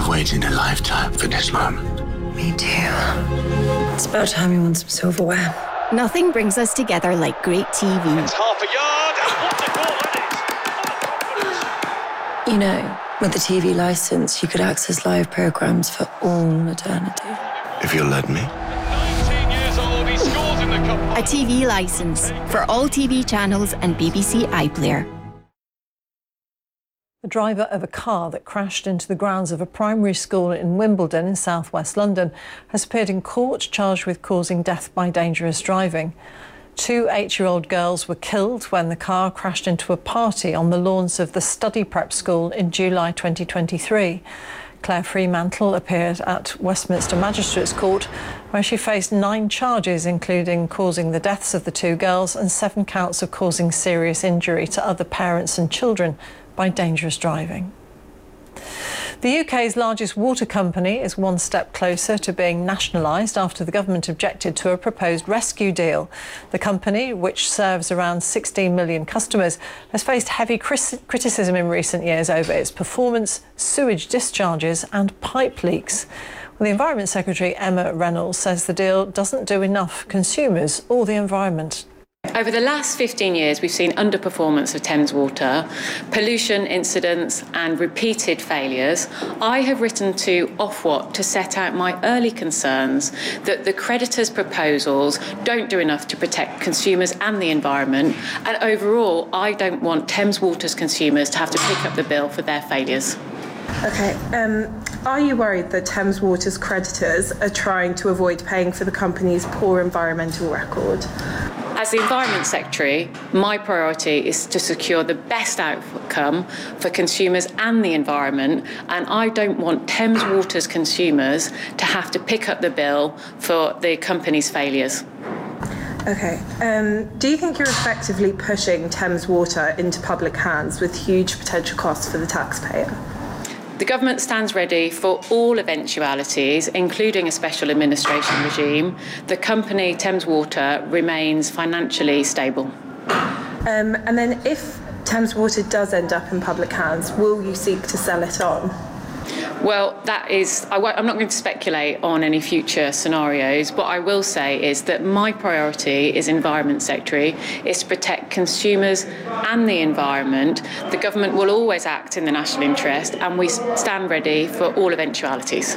I've waited a lifetime for this moment. Me too. It's about time you won some silverware. Nothing brings us together like great TV. It's half a yard. What a goal that is. You know, with the TV licence, you could access live programmes for all eternity. If you'll let me. 19 years old, he scores in the cup. A TV licence for all TV channels and BBC iPlayer. The driver of a car that crashed into the grounds of a primary school in Wimbledon in south-west London has appeared in court charged with causing death by dangerous driving. 2 8-year-old girls were killed when the car crashed into a party on the lawns of the study prep school in July 2023. Claire Fremantle appeared at Westminster Magistrates Court, where she faced 9 charges, including causing the deaths of the 2 girls and 7 counts of causing serious injury to other parents and children by dangerous driving. The UK's largest water company is one step closer to being nationalised after the government objected to a proposed rescue deal. The company, which serves around 16 million customers, has faced heavy criticism in recent years over its performance, sewage discharges and pipe leaks. Well, the Environment Secretary Emma Reynolds says the deal doesn't do enough for consumers or the environment. Over the last 15 years, we've seen underperformance of Thames Water, pollution incidents and repeated failures. I have written to Ofwat to set out my early concerns that the creditors' proposals don't do enough to protect consumers and the environment, and overall, I don't want Thames Water's consumers to have to pick up the bill for their failures. OK, are you worried that Thames Water's creditors are trying to avoid paying for the company's poor environmental record? As the Environment Secretary, my priority is to secure the best outcome for consumers and the environment, and I don't want Thames Water's consumers to have to pick up the bill for the company's failures. OK, do you think you're effectively pushing Thames Water into public hands with huge potential costs for the taxpayer? The government stands ready for all eventualities, including a special administration regime. The company, Thames Water, remains financially stable. And then if Thames Water does end up in public hands, will you seek to sell it on? Well, I'm not going to speculate on any future scenarios. What I will say is that my priority as Environment Secretary is to protect consumers and the environment. The government will always act in the national interest, and we stand ready for all eventualities.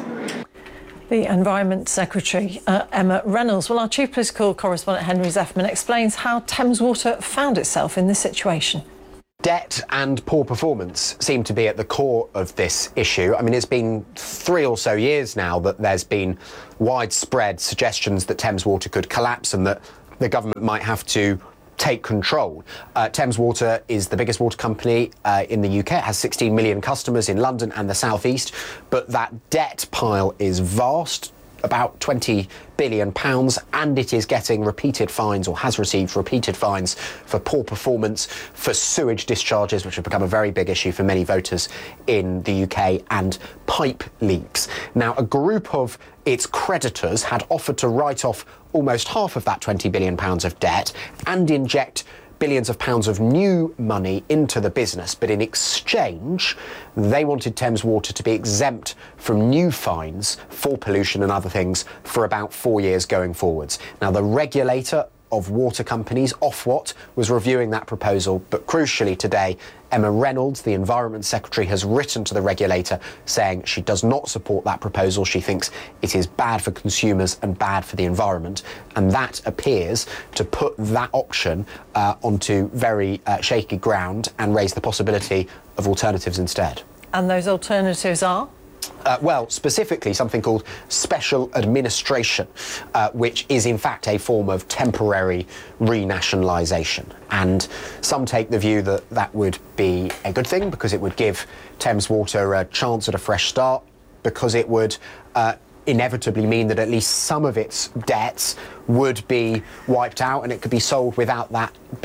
The Environment Secretary, Emma Reynolds. Well, our chief political correspondent, Henry Zeffman, explains how Thames Water found itself in this situation. Debt and poor performance seem to be at the core of this issue. I mean, it's been 3 or so years now that there's been widespread suggestions that Thames Water could collapse and that the government might have to take control. Thames Water is the biggest water company in the UK. It has 16 million customers in London and the South East, but that debt pile is vast, about £20 billion, and it is getting repeated fines, or has received repeated fines, for poor performance, for sewage discharges, which have become a very big issue for many voters in the UK, and pipe leaks. Now, a group of its creditors had offered to write off almost half of that £20 billion of debt and inject billions of pounds of new money into the business, but in exchange they wanted Thames Water to be exempt from new fines for pollution and other things for about 4 years going forwards. Now, the regulator of water companies, Ofwat, was reviewing that proposal, but crucially today, Emma Reynolds, the Environment Secretary, has written to the regulator saying she does not support that proposal. She thinks it is bad for consumers and bad for the environment, and that appears to put that option onto very shaky ground and raise the possibility of alternatives instead. And those alternatives are? Well, specifically something called special administration, which is in fact a form of temporary renationalisation. And some take the view that that would be a good thing because it would give Thames Water a chance at a fresh start, because it would inevitably mean that at least some of its debts would be wiped out and it could be sold without that big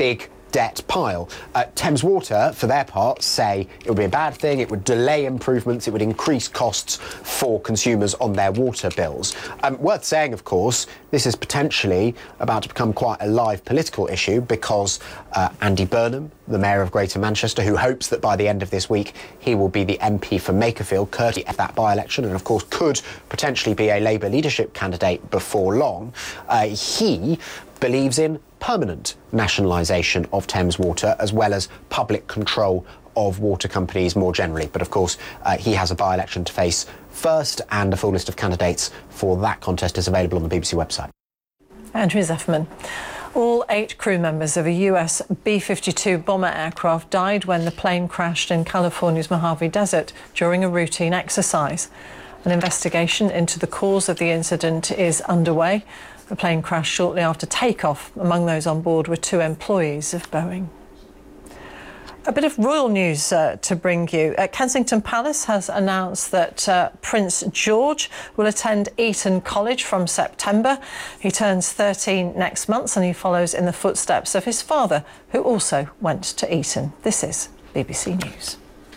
debt pile. Thames Water, for their part, say it would be a bad thing, it would delay improvements, it would increase costs for consumers on their water bills. Worth saying, of course, this is potentially about to become quite a live political issue because Andy Burnham, the Mayor of Greater Manchester, who hopes that by the end of this week he will be the MP for Makerfield, courtesy of that by-election, and of course could potentially be a Labour leadership candidate before long, he believes in permanent nationalisation of Thames Water as well as public control of water companies more generally. But of course, he has a by-election to face first, and a full list of candidates for that contest is available on the BBC website. Andrew Zefferman. All 8 crew members of a US B-52 bomber aircraft died when the plane crashed in California's Mojave Desert during a routine exercise. An investigation into the cause of the incident is underway. The plane crashed shortly after takeoff. Among those on board were 2 employees of Boeing. A bit of royal news to bring you. Kensington Palace has announced that Prince George will attend Eton College from September. He turns 13 next month and he follows in the footsteps of his father, who also went to Eton. This is BBC News.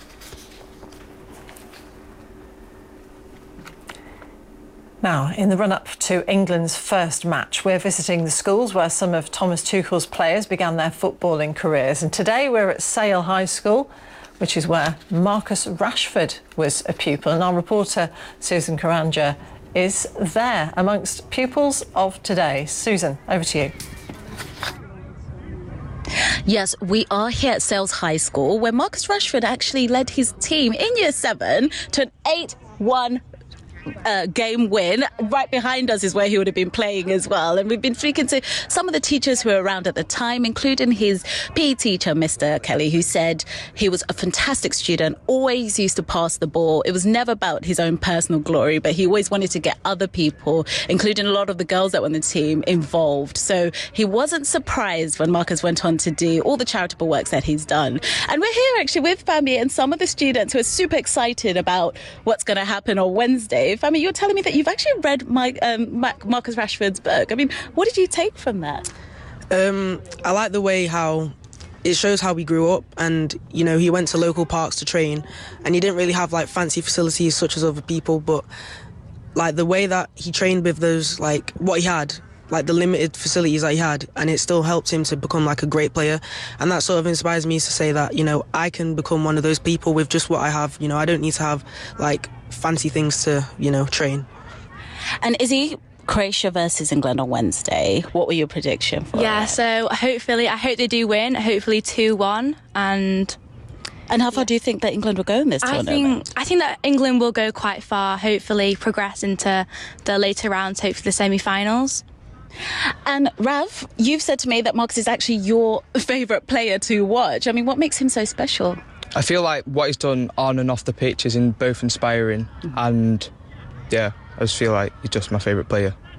Now, in the run-up to England's first match, we're visiting the schools where some of Thomas Tuchel's players began their footballing careers. And today we're at Sale High School, which is where Marcus Rashford was a pupil. And our reporter, Susan Karanja, is there amongst pupils of today. Susan, over to you. Yes, we are here at Sales High School, where Marcus Rashford actually led his team in Year 7 to an 8-1 game win. Right behind us is where he would have been playing as well. And we've been speaking to some of the teachers who were around at the time, including his PE teacher, Mr. Kelly, who said he was a fantastic student, always used to pass the ball. It was never about his own personal glory, but he always wanted to get other people, including a lot of the girls that were on the team, involved. So he wasn't surprised when Marcus went on to do all the charitable works that he's done. And we're here actually with Fami and some of the students who are super excited about what's going to happen on Wednesday. Fami, you're telling me that you've actually read Marcus Rashford's book. I mean, what did you take from that? I like the way how it shows how he grew up, and, you know, he went to local parks to train, and he didn't really have, like, fancy facilities such as other people, but, like, the way that he trained with those, like, what he had, like, the limited facilities that he had, and it still helped him to become, like, a great player. And that sort of inspires me to say that, you know, I can become one of those people with just what I have. You know, I don't need to have, like, fancy things to, you know, train. And is he Croatia versus England on Wednesday? What were your prediction for Yeah, it? so hopefully, I hope they do win, hopefully 2-1, and how far do you think that England will go in this tournament? I think that England will go quite far, hopefully progress into the later rounds, hopefully the semi-finals. And Rav, you've said to me that Marcus is actually your favourite player to watch. I mean, what makes him so special? I feel like what he's done on and off the pitch is both inspiring, and yeah, I just feel like he's just my favourite player.